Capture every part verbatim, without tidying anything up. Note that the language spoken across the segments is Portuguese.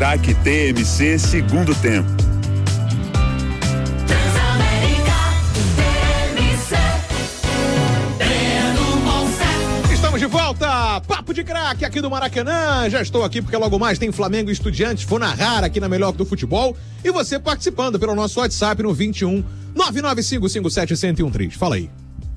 Destaque T M C segundo tempo. Estamos de volta, Papo de Craque aqui do Maracanã. Já estou aqui porque logo mais tem Flamengo e Estudiantes. Vou narrar aqui na Melhor do Futebol. E você participando pelo nosso WhatsApp no vinte e um, nove nove cinco cinco sete, zero zero um três. Fala aí.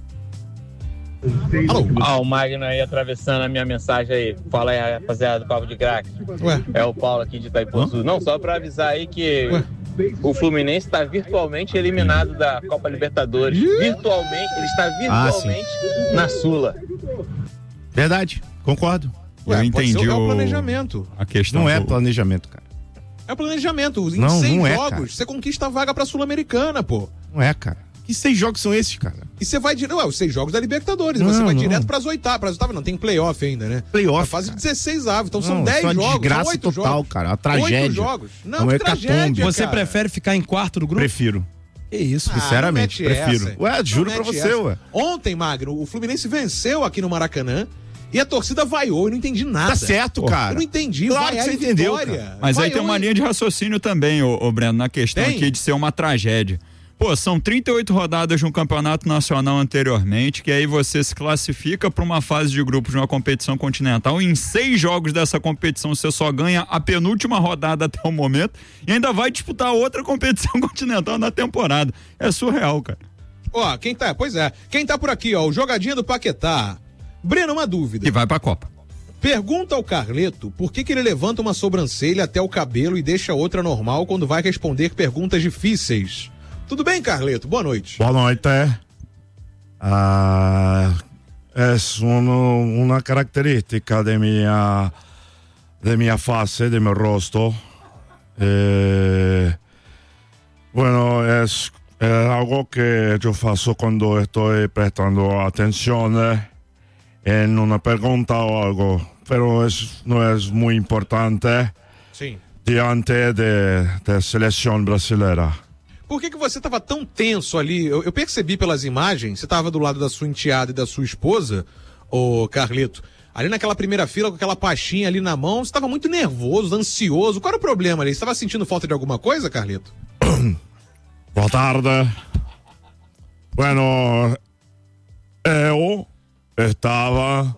Alô. Ó, oh, o Magno aí atravessando a minha mensagem aí. Fala aí, rapaziada do Papo de Craque. Ué. É o Paulo aqui de Itaipuçu. Não, só pra avisar aí que Ué. o Fluminense está virtualmente eliminado da Copa Libertadores. Virtualmente, ele está virtualmente ah, na Sula. Verdade, concordo. Ué, eu entendi ser, o... É o planejamento. A questão não do... é planejamento, cara. É o planejamento. Em não, seis não é, jogos, cara. você conquista a vaga pra Sul-Americana, pô. Não é, cara. Que seis jogos são esses, cara? E você vai direto. Ué, os seis jogos da Libertadores. Não, você vai não. direto pras oitavas. Pras oitavas não, tem playoff ainda, né? Playoff. A fase cara. dezesseis avos. Então não, são dez jogos. São desgraça oito total, jogos. cara. A tragédia. Oito jogos. Não, é que tragédia. Você cara. prefere ficar em quarto do grupo? Prefiro. Que isso? Ah, Sinceramente, prefiro. Essa. Ué, juro pra você, essa. ué. Ontem, Magno, o Fluminense venceu aqui no Maracanã. E a torcida vaiou, eu não entendi nada. Tá certo, cara. Eu não entendi. Claro que você entendeu, cara. Mas vaiou aí tem uma linha de raciocínio também, ô, ô Breno, na questão tem? aqui de ser uma tragédia. Pô, são trinta e oito rodadas de um campeonato nacional anteriormente, que aí você se classifica para uma fase de grupos de uma competição continental. Em seis jogos dessa competição você só ganha a penúltima rodada até o momento e ainda vai disputar outra competição continental na temporada. É surreal, cara. Ó, quem tá, pois é, quem tá por aqui, ó, o Jogadinha do Paquetá. Breno, uma dúvida. E vai pra Copa. Pergunta ao Carleto por que que ele levanta uma sobrancelha até o cabelo e deixa outra normal quando vai responder perguntas difíceis. Tudo bem, Carleto? Boa noite. Boa noite. Uh, é uno, uma característica de minha, de minha face, de meu rosto. Eh, bueno, é, é algo que eu faço quando estou prestando atenção em uma pergunta ou algo, pero es, não é muito importante Sim. diante da seleção brasileira. Por que que você estava tão tenso ali? Eu, eu percebi pelas imagens, você estava do lado da sua enteada e da sua esposa, ô Carleto, ali naquela primeira fila com aquela pastinha ali na mão, você estava muito nervoso, ansioso. Qual era o problema ali? Você estava sentindo falta de alguma coisa, Carleto? Boa tarde. Bueno, eu estava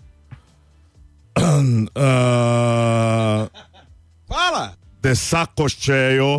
uh, Fala! de saco cheio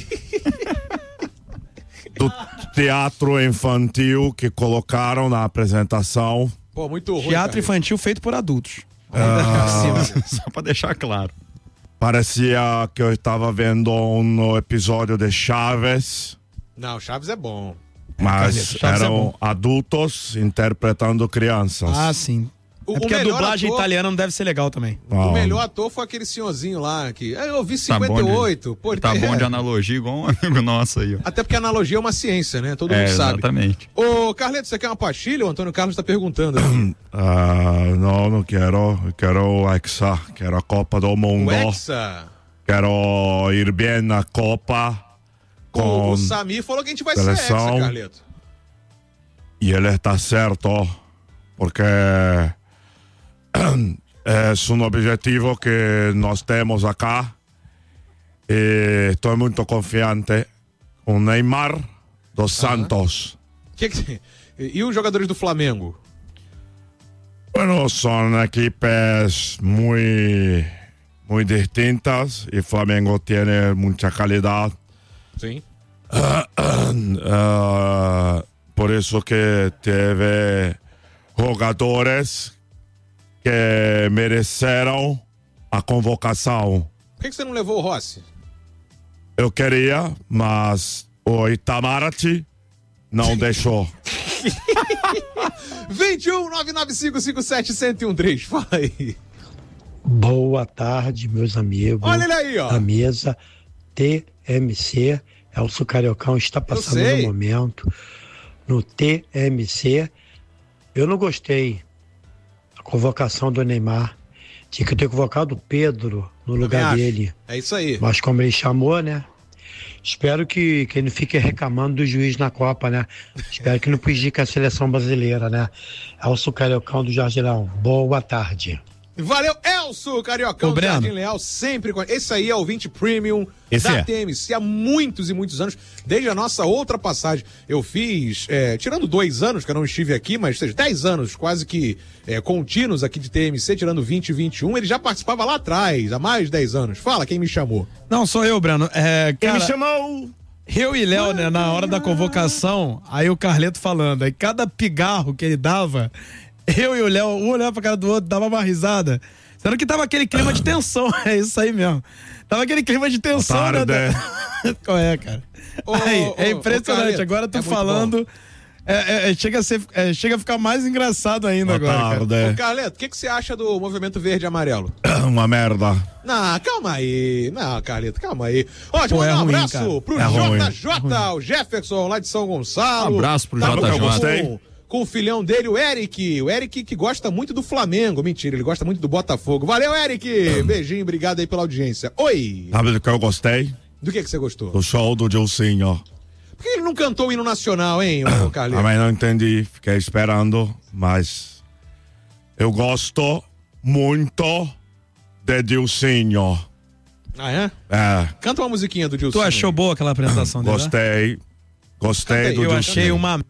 do teatro infantil que colocaram na apresentação. Pô, muito ruim. Teatro cara. infantil feito por adultos. Uh, Só pra deixar claro. Parecia que eu estava vendo um episódio de Chaves. Não, Chaves é bom. Mas Chaves é eram bom. adultos interpretando crianças. Ah, sim. O, é porque a dublagem ator, italiana não deve ser legal também. O melhor ator foi aquele senhorzinho lá que. Eu vi cinquenta e oito. Tá bom de, pô, ele tá tem... bom de analogia, igual um amigo nosso aí. Ó. Até porque a analogia é uma ciência, né? Todo é, mundo sabe. Exatamente. Ô, Carleto, você quer uma pastilha? O Antônio Carlos tá perguntando. Uh, não, não quero. Eu quero o Hexa. Quero a Copa do Mundo. O Hexa. Quero ir bem na Copa. Com o, o Samir falou que a gente vai seleção. ser Hexa, Carleto. E ele está certo. Porque é um objetivo que nós temos acá. E estou muito confiante. O Neymar dos Santos. Que que... E os jogadores do Flamengo? Bueno, são equipes muito, muito distintas. E Flamengo tem muita qualidade. Sim. Uh, uh, uh, por isso que teve jogadores que mereceram a convocação. Por que que você não levou o Rossi? Eu queria, mas o Itamaraty não deixou. vinte e um, nove nove cinco cinco sete, zero zero um três, fala aí. Boa tarde, meus amigos. Olha ele aí, ó. A mesa T M C, Elcio Cariocão está passando no momento. No T M C, eu não gostei da convocação do Neymar. Tinha que ter convocado o Pedro no Eu lugar acho. dele. É isso aí. Mas como ele chamou, né? Espero que, que ele não fique reclamando do juiz na Copa, né? Espero que não prejudique a seleção brasileira, né? Elcio Cariocão do Jardim Boa tarde. Valeu, Elcio Cariocão, Ô, Breno. Jardim Leal, sempre com... Esse aí é o ouvinte Premium Esse da é. T M C há muitos e muitos anos, desde a nossa outra passagem. Eu fiz, é, tirando dois anos que eu não estive aqui, mas seja, dez anos quase que é, contínuos aqui de T M C, tirando vinte e vinte e um, ele já participava lá atrás, há mais de dez anos. Fala quem me chamou. Não, sou eu, Breno. É, Quem cara, me chamou? eu e Léo, né, na hora da convocação, aí o Carleto falando, aí cada pigarro que ele dava, eu e o Léo, um olhava pra cara do outro, dava uma risada. Sendo que tava aquele clima de tensão, é isso aí mesmo. Tava aquele clima de tensão, Boa tarde. né? Qual é, cara? Ô, Aí, ô, é ô, impressionante, Carleto, agora tu é muito falando, é, é, é, chega, a ser, é, chega a ficar mais engraçado ainda Boa agora, cara. tarde. Ô, Carleto, o que, que você acha do movimento verde e amarelo? Uma merda. Não, calma aí. Não, Carleto, calma aí. Ó, te Pô, mandar é um ruim, abraço cara. pro É ruim. J J, o Jefferson, lá de São Gonçalo. Um abraço pro Tá J J. com- Eu gostei. Com o filhão dele, o Eric. O Eric que gosta muito do Flamengo. Mentira, ele gosta muito do Botafogo. Valeu, Eric. Beijinho, obrigado aí pela audiência. Oi. Sabe do que eu gostei? Do que que você gostou? Do show do Dilcinho. Por que ele não cantou o hino nacional, hein, ô Carleto? Também não entendi, fiquei esperando, mas eu gosto muito de Dilcinho. Ah, é? É, Canta uma musiquinha do Dilson. Tu achou boa aquela apresentação dele? né? gostei. Gostei Canta aí, do Eu Dilcinho. achei uma...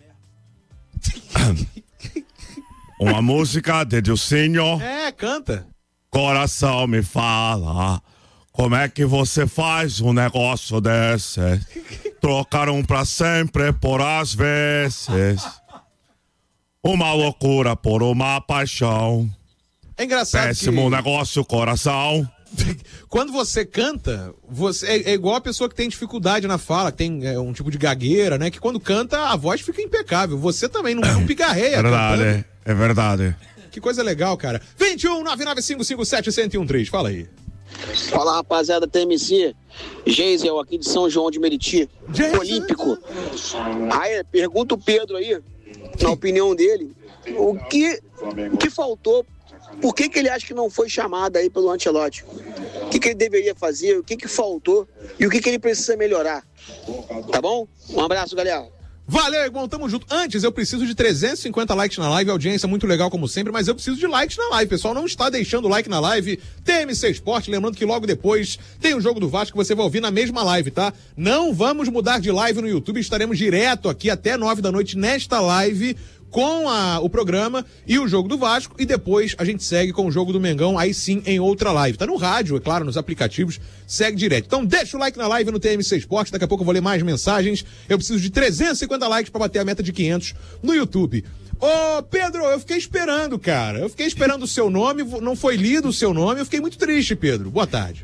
Uma música de Dilcinho. É, canta. Coração me fala, como é que você faz um negócio desse? Trocar um pra sempre por às vezes. Uma loucura por uma paixão. É engraçado Péssimo que... negócio, coração. Quando você canta, você é, é igual a pessoa que tem dificuldade na fala, que tem é, um tipo de gagueira, né? Que quando canta, a voz fica impecável. Você também não, não pigarreia. É cantando. verdade, é verdade. Que coisa legal, cara. vinte e um, nove nove cinco cinco sete, zero um três. Fala aí. Fala, rapaziada da T M C, Geisel aqui de São João de Meriti, Geisel. Olímpico. Aí, pergunta o Pedro aí, na opinião dele, o que, o que faltou, por que que ele acha que não foi chamado aí pelo Ancelotti? O que que ele deveria fazer, o que que faltou e o que que ele precisa melhorar? Tá bom? Um abraço, galera. Valeu, irmão, tamo junto. Antes, eu preciso de trezentos e cinquenta likes na live, audiência muito legal como sempre, mas eu preciso de likes na live. Pessoal, não está deixando like na live. T M C Sport, lembrando que logo depois tem o jogo do Vasco que você vai ouvir na mesma live, tá? Não vamos mudar de live no YouTube, estaremos direto aqui até nove da noite nesta live com a, o programa e o jogo do Vasco, e depois a gente segue com o jogo do Mengão, aí sim em outra live. Tá no rádio, é claro, nos aplicativos, segue direto. Então deixa o like na live no T M C Esporte, daqui a pouco eu vou ler mais mensagens. Eu preciso de trezentos e cinquenta likes pra bater a meta de quinhentos no YouTube. Ô, Pedro, eu fiquei esperando, cara. Eu fiquei esperando o seu nome, não foi lido o seu nome, eu fiquei muito triste, Pedro. Boa tarde.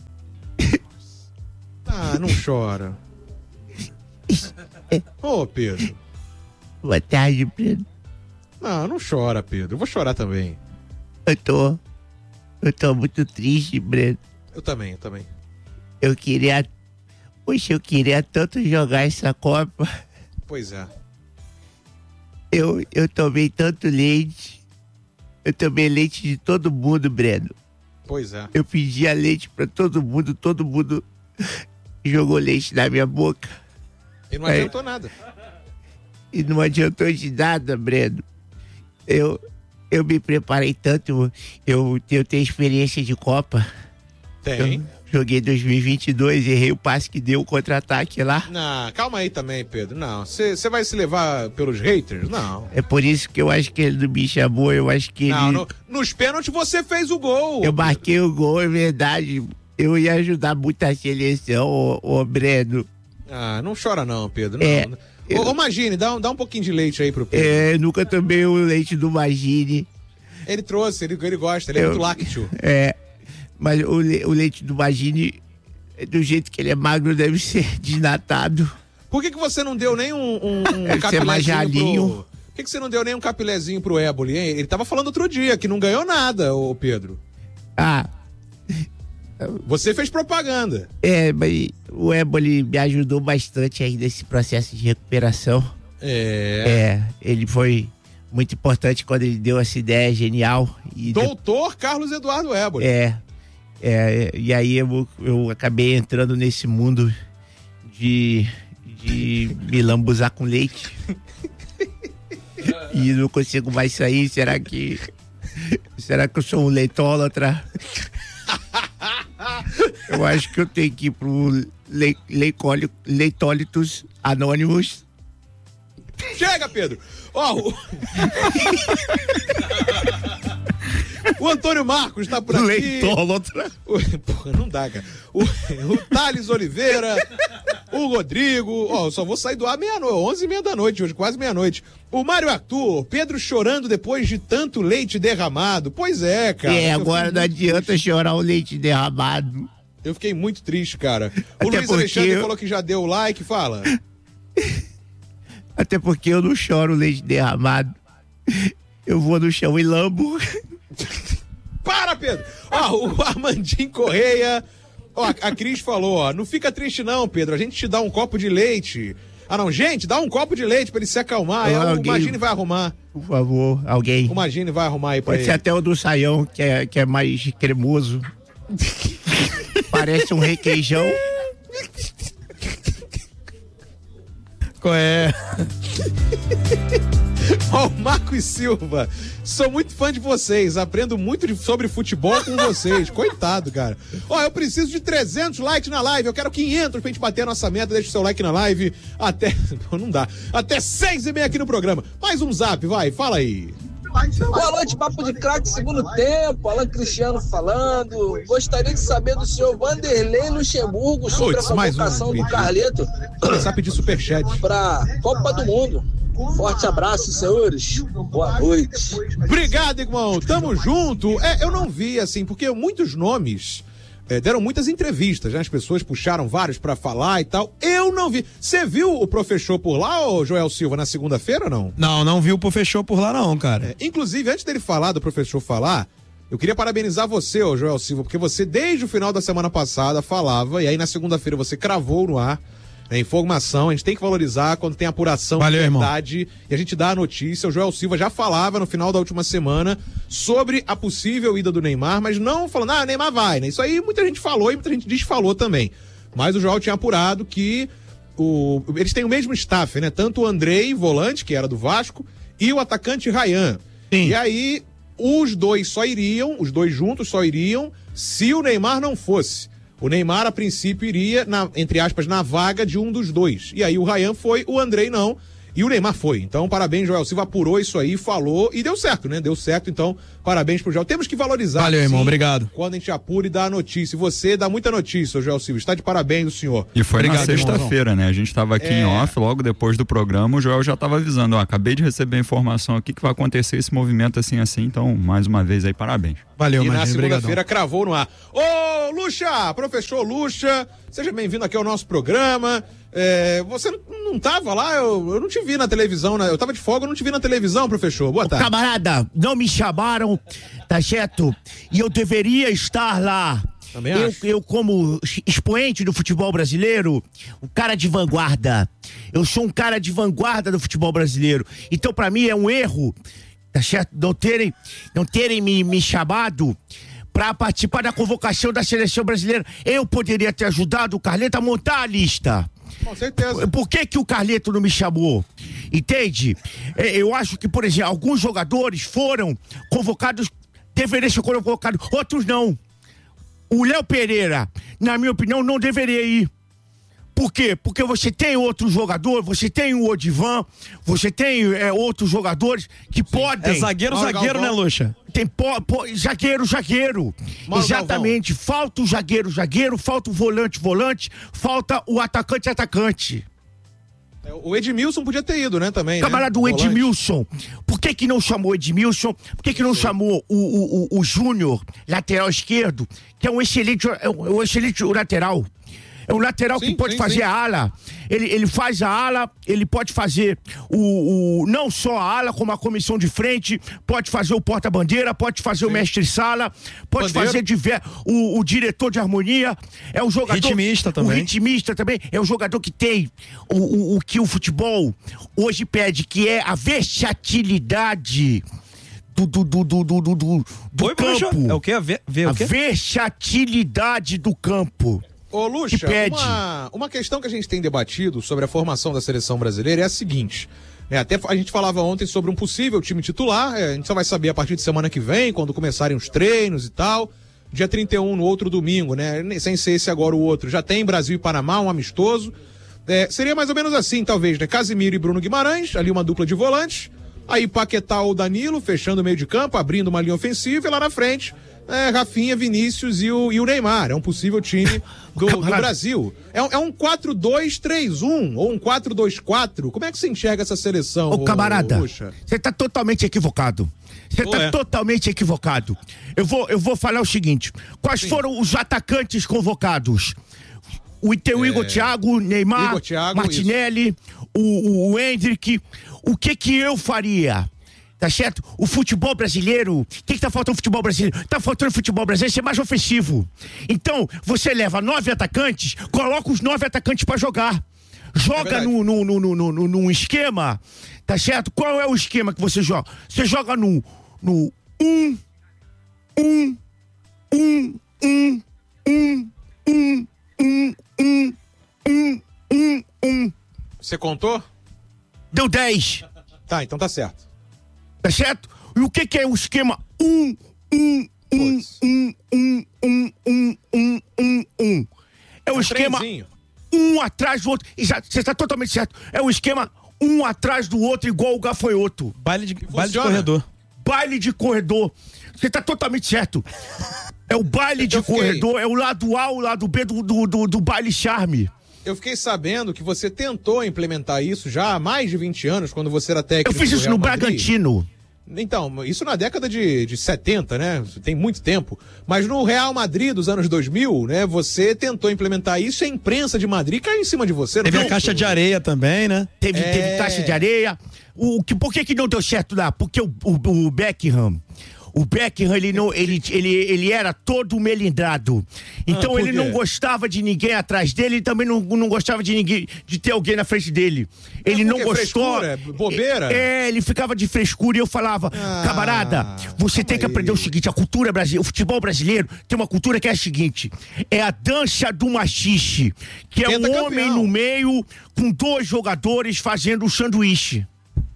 Ah, não chora. Ô, Pedro. Boa tarde, Pedro. Não, não chora, Pedro. Eu vou chorar também. Eu tô. Eu tô muito triste, Breno. Eu também, eu também. Eu queria. Poxa, eu queria tanto jogar essa Copa. Pois é. Eu, eu tomei tanto leite. Eu tomei leite de todo mundo, Breno. Pois é. Eu pedia leite pra todo mundo, todo mundo jogou leite na minha boca. E não Aí- adiantou nada. E não adiantou de nada, Breno. Eu, eu me preparei tanto. Eu, eu tenho experiência de Copa. Tem. Eu joguei dois mil e vinte e dois, errei o passe que deu o contra-ataque lá. Não, calma aí também, Pedro. Não, você vai se levar pelos haters? Não. É por isso que eu acho que ele não me chamou. Eu acho que Não, ele... no- nos pênaltis você fez o gol. Eu marquei o gol, é verdade. Eu ia ajudar muito a seleção, ô, ô Breno. Ah, não chora não, Pedro. Não. É, Ô, ô Magine, dá, um- dá um pouquinho de leite aí pro Pedro. É, nunca tomei o leite do Magine. Ele trouxe, ele, ele gosta, ele é Eu- muito lácteo. É, mas o, le- o leite do Magine, do jeito que ele é magro, deve ser desnatado. Por que, que você não deu nem um, um, um Deve ser mais capilézinho ralinho. pro... Por que, que você não deu nem um capilézinho pro Éboli, hein? Ele tava falando outro dia que não ganhou nada, ô Pedro. Ah, Você fez propaganda. é, mas o Éboli me ajudou bastante aí nesse processo de recuperação. É. É, ele foi muito importante quando ele deu essa ideia genial. E de- Doutor Carlos Eduardo Éboli. É, é, e aí eu, eu acabei entrando nesse mundo de, de me lambuzar com leite. E não consigo mais sair. Será que Será que eu sou um leitólatra? Eu acho que eu tenho que ir pro le, leicólio, Leitólitos Anônimos. Chega, Pedro! Ó, o... o Antônio Marcos tá por aqui. Leitólatra. O... Porra, não dá, cara. O, o Thales Oliveira, o Rodrigo. Ó, eu só vou sair do ar meia-noite, onze e meia da noite hoje, quase meia-noite. O Mário Arthur, Pedro chorando depois de tanto leite derramado. Pois é, cara. É, agora não adianta triste. chorar o leite derramado. Eu fiquei muito triste, cara. O Até Luiz porque Alexandre eu... falou que já deu o like, fala. Até porque eu não choro leite derramado. Eu vou no chão e lambo. Para, Pedro! Ó, o Armandinho Correia. Ó, a Cris falou, ó, não fica triste não, Pedro, a gente te dá um copo de leite. Ah, não, gente, dá um copo de leite pra ele se acalmar. É, alguém... O Magine vai arrumar. Por favor, alguém. O Magine vai arrumar aí pra Pode ele. ser até o do Saião, que é, que é mais cremoso. Parece um requeijão. Qual é? Ó, o Marcos Silva, sou muito fã de vocês, aprendo muito de, sobre futebol com vocês. Coitado, cara. Ó, eu preciso de trezentos likes na live, eu quero quinhentos pra gente bater a nossa meta. Deixa o seu like na live até... Não dá. Até seis e meia aqui no programa. Mais um zap, vai, fala aí. Boa noite, Papo de Craque, segundo tempo, Alan Cristiano falando. Gostaria de saber do senhor Vanderlei Luxemburgo sobre Puts, a convocação um, do Carleto Começar a pedir superchat para Copa do Mundo. Forte abraço, senhores. Boa noite. Obrigado, irmão. Tamo junto. É, eu não vi, assim, porque muitos nomes é, deram muitas entrevistas, né? As pessoas puxaram vários pra falar e tal. Eu não vi. Você viu o Professor por lá, ô Joel Silva, na segunda-feira ou não? Não, não vi o Professor por lá não, cara. É, inclusive, antes dele falar, do Professor falar, eu queria parabenizar você, ô Joel Silva, porque você, desde o final da semana passada, falava, e aí na segunda-feira você cravou no ar, é informação, a gente tem que valorizar quando tem apuração. Valeu, de verdade, irmão. E a gente dá a notícia. O Joel Silva já falava no final da última semana sobre a possível ida do Neymar, mas não falando, ah, Neymar vai, né? Isso aí muita gente falou e muita gente desfalou também. Mas o Joel tinha apurado que o, eles têm o mesmo staff, né? Tanto o Andrei, volante, que era do Vasco, e o atacante Ryan. Sim. E aí, os dois só iriam, os dois juntos só iriam se o Neymar não fosse. O Neymar, a princípio, iria, na, entre aspas, na vaga de um dos dois. E aí o Ryan foi, o Andrei não. E o Neymar foi. Então, parabéns, Joel Silva apurou isso aí, falou e deu certo, né? Deu certo, então, parabéns pro Joel. Temos que valorizar. Valeu, sim, irmão, obrigado. Quando a gente apura e dá a notícia. E você dá muita notícia, Joel Silva. Está de parabéns o senhor. E foi Obrigado, na sexta-feira, né? A gente tava aqui É. em off, logo depois do programa, o Joel já tava avisando, ó, acabei de receber a informação aqui que vai acontecer esse movimento assim, assim, então, mais uma vez aí, parabéns. Valeu, E na Magine, obrigado. segunda-feira cravou no ar. Ô, Lucha, professor Lucha, seja bem-vindo aqui ao nosso programa. É, você não, não tava lá, eu, eu não te vi na televisão, né? Eu tava de folga, eu não te vi na televisão, professor. Boa tarde. Camarada, não me chamaram, tá certo? E eu deveria estar lá. Também Eu, acho. eu, como expoente do futebol brasileiro, um cara de vanguarda. Eu sou um cara de vanguarda do futebol brasileiro. Então, pra mim, é um erro, tá certo? Não terem, não terem me, me chamado pra participar da convocação da seleção brasileira. Eu poderia ter ajudado o Carleto a montar a lista. Com certeza. Por que que o Carleto não me chamou? Entende? É, Eu acho que, por exemplo, alguns jogadores foram convocados, deveriam ser convocados, outros não. O Léo Pereira, na minha opinião, não deveria ir. Por quê? Porque você tem outro jogador, você tem o Odivan, você tem é, outros jogadores que podem... É zagueiro, Mauro zagueiro, Galvão. né, Lucha? Tem po, po, zagueiro, zagueiro. Mauro Exatamente. Falta o zagueiro, zagueiro, falta o volante, volante, falta o atacante, atacante. É, o Edmilson podia ter ido, né, também. Camarada, né? o Edmilson. Por que que não chamou o Edmilson? Por que que não chamou o, o, o, o Júnior, lateral esquerdo, que é um excelente, é um, um excelente lateral. É um lateral Sim, que pode sim, fazer sim. a ala. Ele, ele faz a ala, ele pode fazer o, o não só a ala, como a comissão de frente, pode fazer o porta-bandeira, pode fazer o mestre-sala, pode Bandeiro. fazer diver, o, o diretor de harmonia. É um jogador. Ritmista também. O ritmista também. É um jogador que tem o, o, o que o futebol hoje pede, que é a versatilidade do, do, do, do, do, do, do Oi, Lucha? campo. É o quê? A ver, ver A o quê? versatilidade do campo. Ô, Lucha, que pede. uma, uma questão que a gente tem debatido sobre a formação da seleção brasileira é a seguinte. É, até a gente falava ontem sobre um possível time titular, é, a gente só vai saber a partir de semana que vem, quando começarem os treinos e tal. Dia trinta e um, no outro domingo, né? Sem ser esse agora o outro. Já tem Brasil e Panamá, um amistoso. É, seria mais ou menos assim, talvez, né? Casimiro e Bruno Guimarães, ali uma dupla de volantes. Aí Paquetá ou Danilo, fechando o meio de campo, abrindo uma linha ofensiva. E lá na frente, é, Rafinha, Vinícius e o, e o Neymar. É um possível time do, do Brasil. É, é um quatro dois três um ou um quatro dois quatro. Como é que você enxerga essa seleção? Ô, camarada, você tá totalmente equivocado. Você tá é. totalmente equivocado. Eu vou, eu vou falar o seguinte: quais Sim. foram os atacantes convocados? O, o Igor É. Thiago, Neymar, Igor Thiago, Martinelli, o, o, o Hendrick. O que que eu faria? Tá certo? O futebol brasileiro, o que que tá faltando no futebol brasileiro? Tá faltando no futebol brasileiro ser mais ofensivo. Então, você leva nove atacantes, coloca os nove atacantes pra jogar. Joga É no, no, no, no, no, no, num esquema, tá certo? Qual é o esquema que você joga? Você joga no, no um, um, um, um, um, um, um, um, um, um, um. Você contou? Deu dez. Tá, então tá certo. Tá certo? E o que que é o esquema um, um, um, um, um, um, um, um, um, um? É o Um esquema trenzinho. um atrás do outro. Exato, você está totalmente certo. É o esquema um atrás do outro, igual o gafanhoto. Baile de, baile de Funciona. corredor. Baile de corredor. Você está totalmente certo. É o baile de Eu fiquei- corredor, é o lado A, o lado B do, do, do, do baile charme. Eu fiquei sabendo que você tentou implementar isso já há mais de vinte anos, quando você era técnico. Eu fiz do isso Real no Madrid. Bragantino. Então, isso na década de, de setenta, né? Tem muito tempo. Mas no Real Madrid dos anos dois mil, né? Você tentou implementar isso e a imprensa de Madrid caiu em cima de você. não Teve foi? a caixa de areia também, né? Teve, É. teve caixa de areia. O, que, por que que não deu certo lá? Porque o, o, o Beckham, o Beckham, ele, não, ele, ele, ele era todo melindrado. Então Ah, por ele quê? não gostava de ninguém atrás dele, ele também não, não gostava de ninguém, de ter alguém na frente dele. Ele por não quê? gostou. Frescura? Bobeira? É, ele ficava de frescura e eu falava, Ah, camarada, você tem que calma aprender aí. o seguinte, a cultura brasileira, o futebol brasileiro tem uma cultura que é a seguinte, é a dança do machixe, que é um Pentacampeão. homem no meio com dois jogadores fazendo um sanduíche.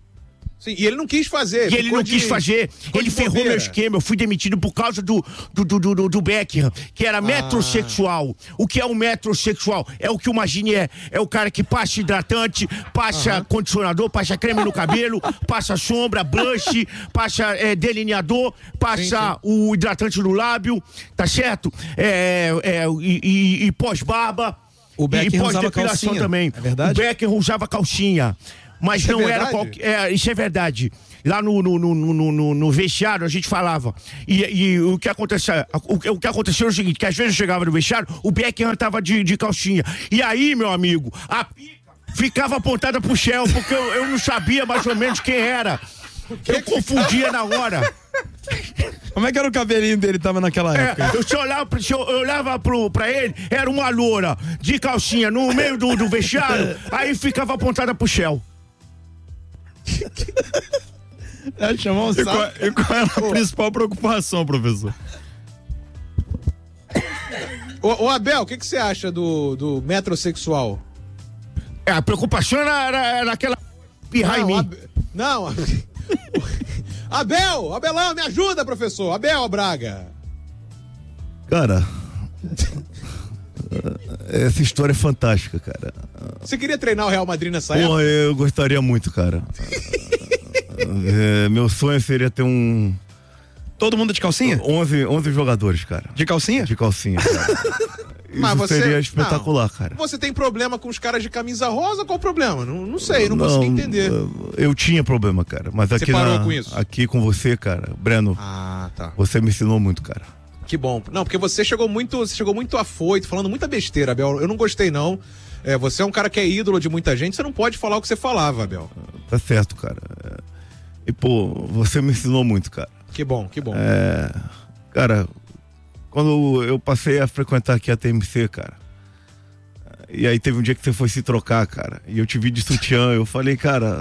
Sim, e ele não quis fazer. E ele ficou não de- quis fazer, ficou ele de ferrou bobeira. meu esquema, eu fui demitido por causa do, do, do, do, do Beckham, que era metrosexual. O que é um metrosexual? É o que o Magini é, é o cara que passa hidratante, passa condicionador, passa creme no cabelo, passa sombra, blush, passa é, delineador, passa o hidratante no lábio, tá certo? É, é, e, e- e pós-barba. O Beckham e usava pós-depilação calcinha, também. é verdade? O Beckham usava calcinha. Mas Isso é não era verdade? qualquer. É, isso é verdade. Lá no, no, no, no, no, no vestiário a gente falava. E, e o que aconteceu? O, que- o que aconteceu é o seguinte: que às vezes eu chegava no vestiário, o Beckham tava de, de calcinha. E aí, meu amigo, a pica ficava apontada pro Shell, porque eu, eu não sabia mais ou menos quem era. Eu confundia na hora. Como é que era o cabelinho dele tava naquela época? É, eu, se eu olhava, se eu, eu olhava pro, pra ele, era uma loura de calcinha no meio do, do vestiário, aí ficava apontada pro Shell. É, chamou um E qual, saco. e qual era a principal preocupação, professor? Ô, ô, Abel, o que, que você acha do, do metrosexual? É, a preocupação era, era, era aquela pirra em Não, mim. Ab- Não. Abel, Abelão, me ajuda, professor. Abel Braga. Cara, essa história é fantástica, cara. Você queria treinar o Real Madrid nessa época? Porra, eu gostaria muito, cara. É, meu sonho seria ter um. Todo mundo de calcinha? onze, onze jogadores, cara. De calcinha? De calcinha, cara. Isso Mas você- seria espetacular, não. cara. Você tem problema com os caras de camisa rosa? Qual o problema? Não, não sei, não, consegui entender. Eu tinha problema, cara. Mas Você aqui, parou na- com isso? aqui com você, cara, Breno, Ah, tá. você me ensinou muito, cara. Que bom. Não, porque você chegou muito, você chegou muito afoito, falando muita besteira, Abel. Eu não gostei, não. É, você é um cara que é ídolo de muita gente, você não pode falar o que você falava, Abel. Tá certo, cara. É, E, pô, você me ensinou muito, cara. Que bom, que bom. É, cara, quando eu passei a frequentar aqui a T M C, cara, e aí teve um dia que você foi se trocar, cara, e eu te vi de sutiã, eu falei, cara,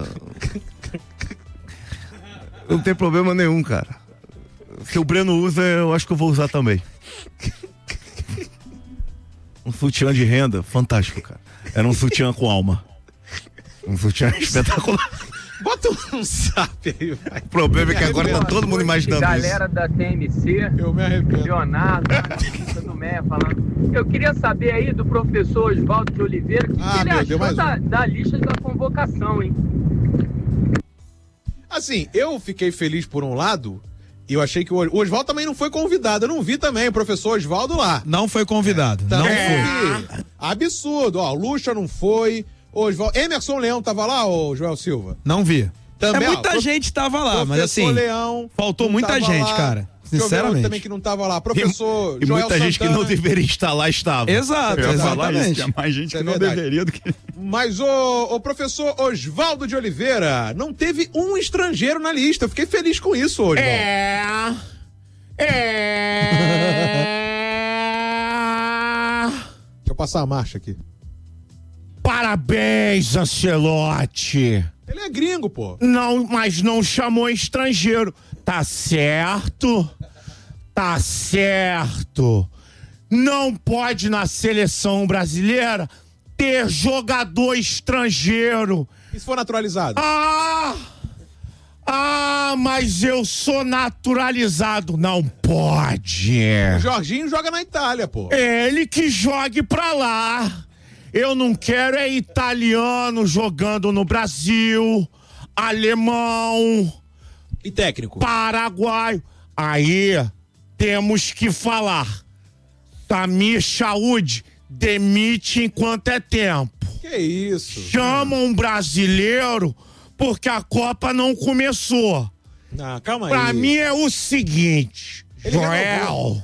não tem problema nenhum, cara. Se o Breno usa, eu acho que eu vou usar também. Um sutiã de renda, fantástico, cara. Era um sutiã com alma. Um sutiã espetacular. Bota um zap aí, vai. O problema é que agora tá todo mundo imaginando Galera isso. da T M C, eu me arrependo. Leonardo, do Meia falando. Eu queria saber aí do professor Oswaldo de Oliveira, o que, Ah, que ele meu achou Deus, mais da, da lista da convocação, hein? Assim, eu fiquei feliz por um lado, e eu achei que o o Oswaldo também não foi convidado. Eu não vi também o professor Oswaldo lá. Não foi convidado. Não Também foi. vi. Absurdo. Ó, o Lucha não foi. Oswaldo... Emerson Leão tava lá, ô Joel Silva? Não vi. Também, é, muita ó, gente tava lá, mas Professor assim, Leão faltou não muita tava gente, lá. cara. Deixa eu ver outro Sinceramente. também que não tava lá. Professor E Joel muita gente que Santana. não deveria estar lá estava. Exato, Eu ia falar isso, exatamente. que é mais gente Isso é que não verdade. deveria do que. Mas o, o professor Oswaldo de Oliveira não teve um estrangeiro na lista. Eu fiquei feliz com isso hoje. É. É. Deixa eu passar a marcha aqui. Parabéns, Ancelotti. Ele é gringo, pô. Não, mas não chamou estrangeiro. Tá certo? Tá certo. Não pode na seleção brasileira ter jogador estrangeiro. E se for naturalizado? Ah! Ah, mas eu sou naturalizado. Não pode. O Jorginho joga na Itália, pô. Ele que jogue pra lá. Eu não quero é italiano jogando no Brasil, alemão e técnico, paraguaio. Aí temos que falar. Samir Saúde demite enquanto é tempo. Que isso? Chama um brasileiro porque a Copa não começou. Ah, calma aí. Pra mim é o seguinte, Ele Joel.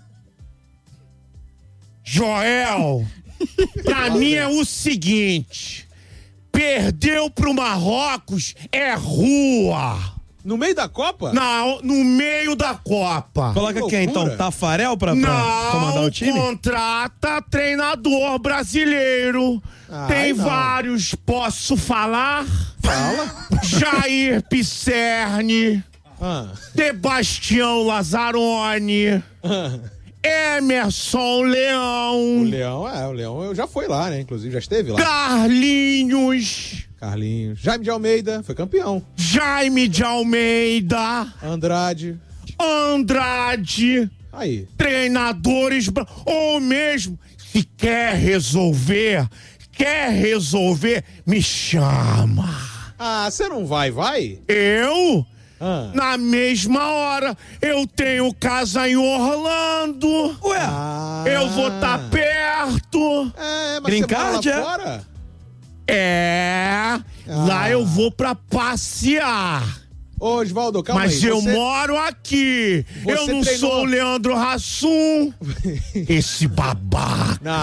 Joel. Pra mim é o seguinte: perdeu pro Marrocos é rua. No meio da Copa? Não, no meio da Copa. Coloca Que quem loucura. então? Tafarel pra, pra Não, comandar o time? contrata treinador brasileiro. Ai, Tem não. vários, posso falar? Fala. Jair Pisserni, Ah. Sebastião Lazzaroni, Ah. Emerson Leão. O Leão, é, o Leão já foi lá, né? Inclusive, já esteve lá. Carlinhos. Carlinhos. Jaime de Almeida, foi campeão. Jaime de Almeida. Andrade. Andrade. Aí. Treinadores. bra- Ou mesmo, se quer resolver, quer resolver, me chama. Ah, você não vai, vai? Eu? Ah. Na mesma hora, eu tenho casa em Orlando. Ué, Ah. eu vou estar perto. É, mas Green você mora lá card, é? fora? É, lá eu vou pra passear. Ô, Oswaldo, calma Mas aí. eu você- moro aqui. Você Eu não treinou- sou o Leandro Hassum. Esse babaca. Não,